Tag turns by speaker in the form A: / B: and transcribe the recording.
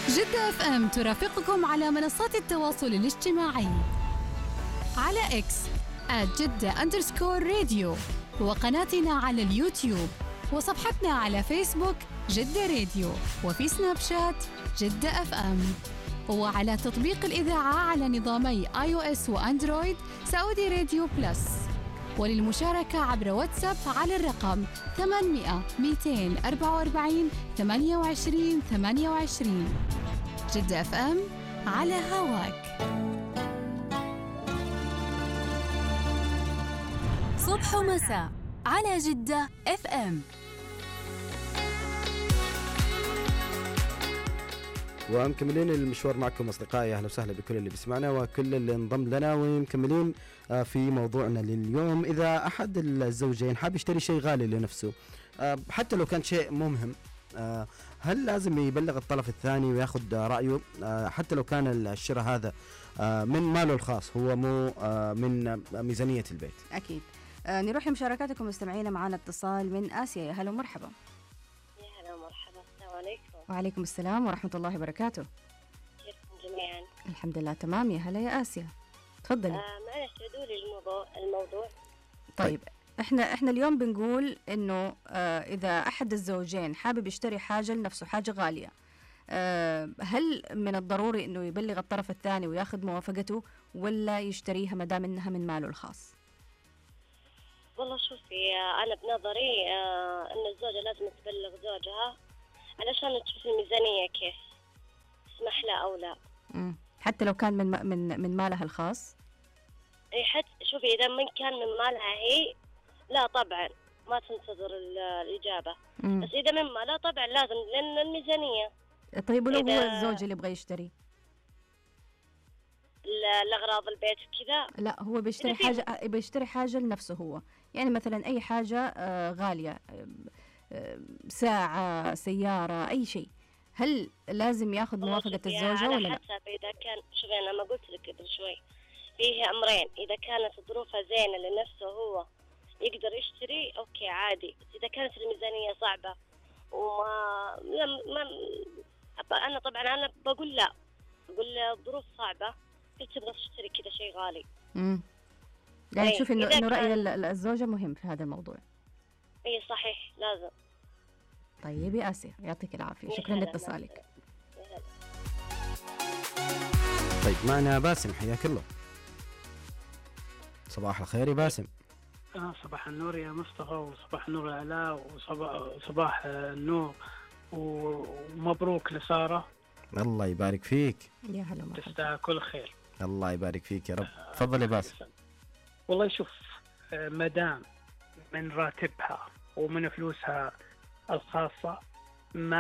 A: جدة اف ام ترافقكم على منصات التواصل الاجتماعي على اكس @جدة_راديو، وقناتنا على اليوتيوب، وصفحتنا على فيسبوك جدة راديو، وفي سناب شات جدة اف ام، وعلى تطبيق الإذاعة على نظامي iOS وأندرويد سعودي راديو بلس. وللمشاركة عبر واتساب على الرقم 800 244 28 28. جدة اف ام على هواك.
B: صبح ومساء على جدة اف ام.
C: ومكملين المشوار معكم أصدقائي، أهلا وسهلا بكل اللي بيسمعنا وكل اللي انضم لنا، ومكملين في موضوعنا لليوم. إذا أحد الزوجين حاب يشتري شيء غالي لنفسه، حتى لو كان شيء مو مهم، هل لازم يبلغ الطرف الثاني وياخد رأيه حتى لو كان الشراء هذا من ماله الخاص، هو مو من ميزانية البيت؟
D: أكيد. نروح لمشاركاتكم مستمعينا. معنا اتصال من آسيا. يا هلا ومرحبا.
E: يا هلا ومرحبا. السلام عليكم.
D: وعليكم السلام ورحمة الله وبركاته.
E: كيفكم جميعا؟
D: الحمد لله تمام. يا هلا يا آسيا، تفضلي.
E: معلش عدوا لي الموضوع.
D: طيب احنا اليوم بنقول انه اذا احد الزوجين حابب يشتري حاجة لنفسه، حاجة غالية، هل من الضروري انه يبلغ الطرف الثاني وياخذ موافقته، ولا يشتريها ما دام انها من ماله الخاص؟
E: والله شوفي، أنا بنظري إن الزوجة لازم تبلغ زوجها علشان تشوف الميزانية كيف تسمح له أو لا.
D: حتى لو كان من مالها الخاص؟
E: أي حتى شوفي، إذا من كان من مالها هي لا طبعا ما تنتظر الإجابة. بس إذا من مالها طبعا لازم، لأن الميزانية.
D: طيب ولو هو الزوج اللي يبغى يشتري
E: الأغراض البيت كذا؟ لا،
D: هو بيشتري حاجة لنفسه هو، يعني مثلا أي حاجة غالية، ساعة، سيارة، أي شيء، هل لازم ياخذ موافقة الزوجة ولا لا؟
E: حسب. إذا كان شوفي، أنا ما قلت لك قبل شوي فيه أمرين. إذا كانت ظروفها زينة لنفسه هو يقدر يشتري أوكي عادي، بس إذا كانت الميزانية صعبة أنا طبعا أنا بقول لا، بقول له الظروف صعبة، تبغى تشتري كذا شيء غالي.
D: يعني تشوف إنه رأي الزوجة مهم في هذا الموضوع.
E: إيه صحيح، لازم.
D: طيب يا آسيا، يعطيك العافية، شكرا لاتصالك.
C: طيب معنا باسم، حياك الله. صباح الخير يا باسم.
F: صباح النور يا مصطفى، وصباح النور يا علاء، وصباح النور، ومبروك لسارة.
C: الله يبارك فيك.
D: يا هلا مرحبا.
F: تستاهل كل خير.
C: الله يبارك فيك يا رب. تفضل يا باسم.
F: والله شوف، مدام من راتبها ومن فلوسها الخاصة ما